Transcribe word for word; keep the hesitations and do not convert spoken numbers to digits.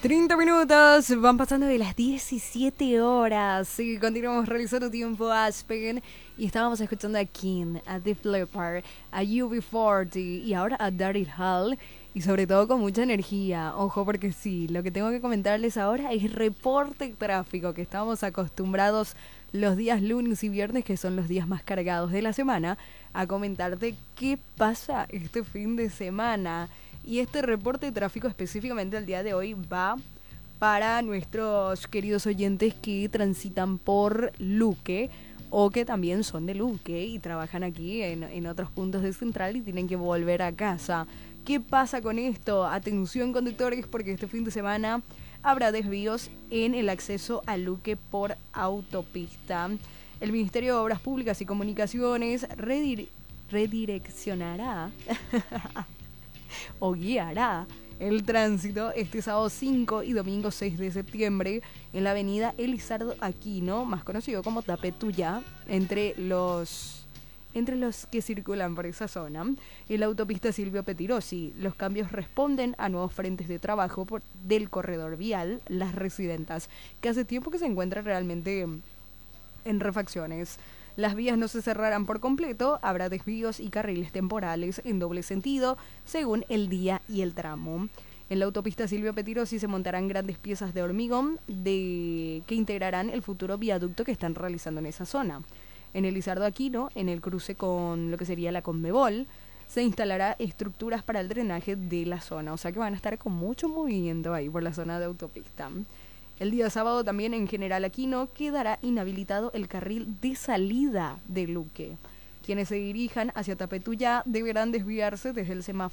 treinta minutos, van pasando de las diecisiete horas. Sí, continuamos realizando tiempo Aspen. Y estábamos escuchando a King, a Def Leppard, a U B cuarenta y ahora a Daryl Hall. Y sobre todo con mucha energía. Ojo, porque sí, lo que tengo que comentarles ahora es reporte tráfico, que estamos acostumbrados los días lunes y viernes, que son los días más cargados de la semana, a comentarte qué pasa este fin de semana. Y este reporte de tráfico específicamente el día de hoy va para nuestros queridos oyentes que transitan por Luque o que también son de Luque y trabajan aquí en, en otros puntos de Central y tienen que volver a casa. ¿Qué pasa con esto? Atención, conductores, porque este fin de semana habrá desvíos en el acceso a Luque por autopista. El Ministerio de Obras Públicas y Comunicaciones redir- redireccionará o guiará el tránsito este sábado cinco y domingo seis de septiembre en la avenida Elizardo Aquino, más conocido como Tapetuyá, entre los entre los que circulan por esa zona, y la autopista Silvio Petirosi. Los cambios responden a nuevos frentes de trabajo por, del corredor vial Las Residentas, que hace tiempo que se encuentra realmente en refacciones. Las vías no se cerrarán por completo, habrá desvíos y carriles temporales en doble sentido, según el día y el tramo. En la autopista Silvio Petirosi se montarán grandes piezas de hormigón de... que integrarán el futuro viaducto que están realizando en esa zona. En el Lizardo Aquino, en el cruce con lo que sería la Conmebol, se instalará estructuras para el drenaje de la zona, o sea que van a estar con mucho movimiento ahí por la zona de autopista. El día sábado también en General Aquino quedará inhabilitado el carril de salida de Luque. Quienes se dirijan hacia Tapetuyá deberán desviarse desde el semáforo